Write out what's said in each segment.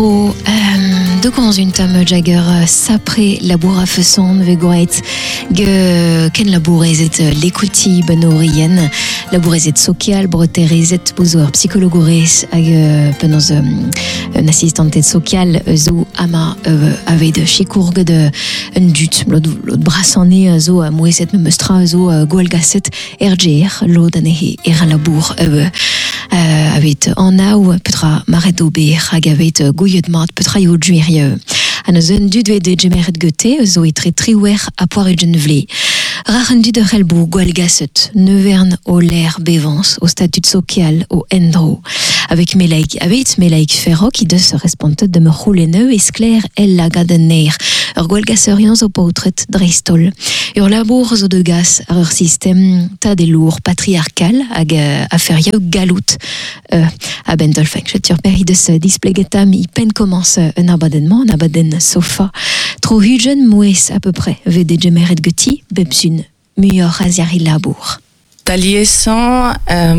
De une tam Jagger s'après labour à façon vegoet ken labourezet l'écouti benorienne labourezet social broterezet bouzoir psychologores ag penoz un assistante social zo ama avait de chicourg de un dut l'autre brassané zo moiset memestra zo golgaset RGR l'odanehi era labour avait en au petra maredober ag avait gouillet mat petra yo juirieux an eus un dud de gemeret gete zo etre triwer a poar e genvle. Rar un dud de relbou gwalgaset, nevern o l'air bevans, au statut social, au endro. Avec melaik ferro qui deus respontet de me rouleneu eskler el la gadenneir. Ur gwalgaserian zo pautret dreistol. Ur labour zo de gas ar ur system ta de lour patriarcal hag aferioù galout. A bentolfeng, je peri deus displegetam I pen commence un abaden sofa. Tro hugen mouez à peu près, ve de gemeret geti, bebsun, muior aziari labour. Taliesan,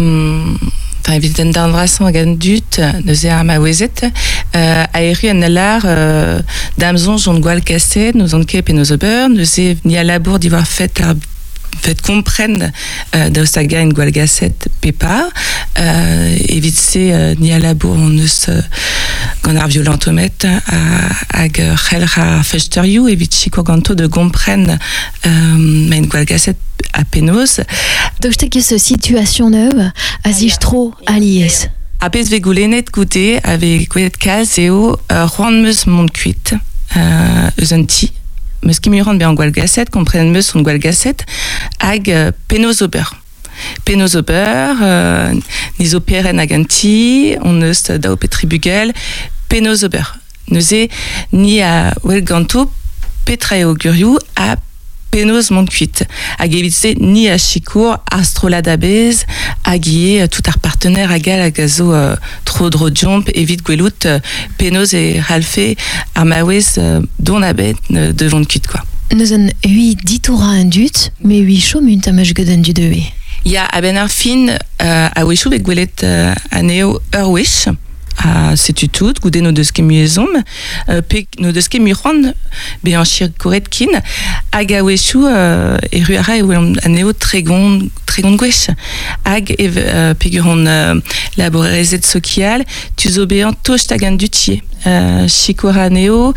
evit d'an brasan hag an dut, neuze ar maouezet, a eri an alar damzon jont gwal kaset, nous on ket pe nous ober, neuze ni a labour d'ivoir fait comprendre de sa gagne gwalgaset pepa evit se ni a labour on eus gant ar violentomet hag c'helra fechterioù evit chikour ganto de comprendre men gwalgaset a penaos. Dochtek eus situation neuve a zich tro alies. Apes ve goulennet goude ave gwelet kaz eo c'hoant meus mont kuit eus un ti. Meus kimuran be an gwalgaset, komprenen meus an gwalgaset, hag penaos ober. Penaos ober, niz operen hag an ti, on eus da petri bugel, penaos ober. Neuze ni a wel ganto petra eo gurioù a penaos mont kuit. Hag evit se ni a chikour astrolad a bez, hag ie tout ar partenaire agal hag a zo tro dro jomp evit gwelout penaos e ralfe ar maouez don a bet de mont kuit, quoi. Neus an hui ditoura un dut, me hui chomunt a meuch gant du deue. Ya a ben ar fin a wechou bet gwelet aneo ur wech, setu tout, goude no deus ket muezom, pe no deus ket muiran, be an chir koret kin, hag a wechou e ruara e oan aneo tregont gwech. Hag peguron laborezet social, tu zo bean tocht hag an dutier. Chikour aneo,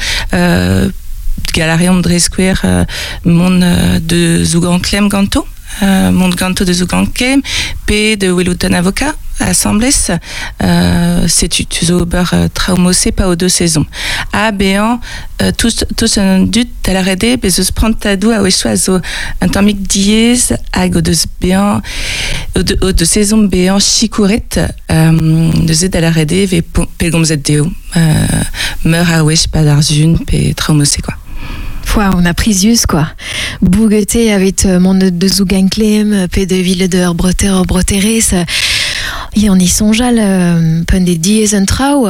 galarion dreskwer mont de zougantlem ganto. Mont ganto de zougantlem, pe de welout an avocat, assemblès, setu tu zo ober traumose pa o 2 saisons. A bean, tous un dut tal arrede, bez eus prantadou a wechou a zo un tammik diez hag o deus bean, o 2 saisons bean chikouret, neuze tal arrede ve pelgomzet deo. Meur a wech pa d'ar zun pe traumose, quoi. On a prisius, quoi. Bougete avec mon de zouganklem, pe de ville de broteres. Et on y sonjal, pen des diez un trau,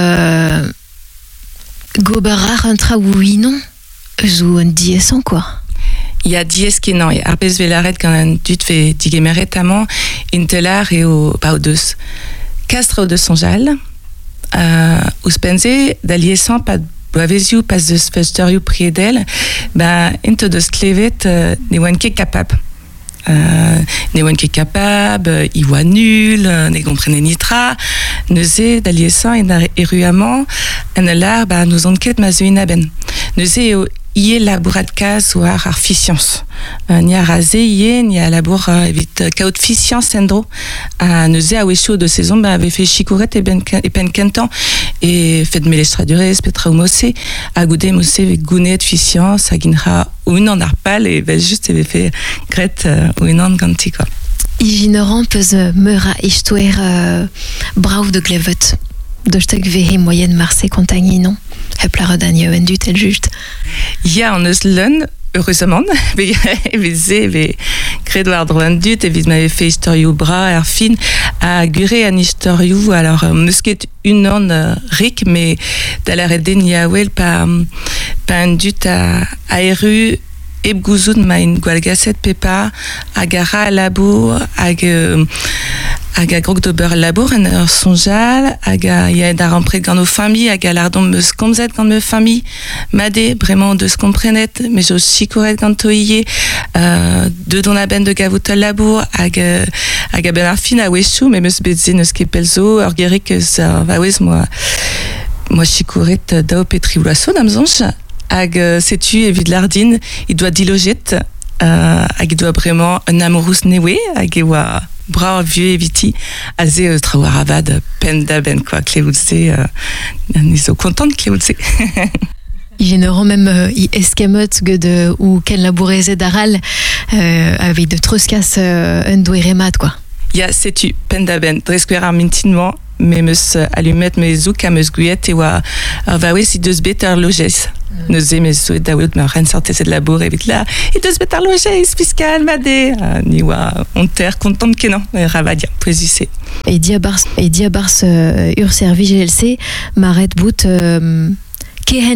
goberar un trau oui non, zou un diez sans, quoi. Il y a 10 qui non, et arpes velaret quand un dut fait digemeret amant, intelar et au deus. Castre au de sonjal, ou spenze, d'aliesant pas Boaveziou pas de fechterioù priedel, into deus klevet ne oan ket kapab. Ne oan ket kapab, I oa nul, ne gomprene nitra, neuze d'aliesan e ruamant, an alar, nous on ket ma zeuin aben. Neuze eo ie labourat kaz war ar ficians. Ni a raze ie, ni a labour evit kaout ficians endro. Neuze a wechou de saison, ave fe chikouret e pen kentan, e fet melestradurez, petra ou mosse, a goude mosse ve gounet ficians, a ginra ou un an ar pal, e vel just e ve fe gret ou un an ganti, quoi. Ivineran peus meura istouer brav de glevet. Dochtek vehe moyenne marse kontagni, non? Hep la redanie en dut el just. Ya, on eus leun, heureusement, evit ze, evit kredoar dro an dut, evit m'ave fait istorioù bra ar fin, a gure an istorioù, alors meus ket un an rik, mais da la redde ni a wel pa an dut a eru eb gouzout ma in gwalgaset pepa, hag a ra a labour, hag Hag a grog d'ober labour en sonjal, hag a ya da rampret gant nos familles, hag a lardon meus komzet gant me famille, made, bremañ deus komprenet, me jo chikoret gant toie, de don a ben de gavout al labour, hag a ben ar fin a wechou, me meus betze neus ket pelzo, ur gerik eus va wez moi chikoret dao petri oulasso d'am zonj, hag setu evit lardin, il doit diloget, hag il doit bremañ un amourous newe, hag e oa bra vieux eviti a ze traoù avad pen da ben quoi kleoutse ni zo content kleoutse. Généralement même i eskemet de ou ken labourezet daral avec de troskas un doueremat quoi. Ya setu pen da ben dreskuer ar mintinman me meus allumet me zouk a meus gouet e oa va wez si deus bet ar logez. Neuze me zo da weot ma ren sortezet labour evit la i deus bet ar logez fiskal made ni oa onter content kenan ravadia poezise. Et diabars ur servi GLC maret bout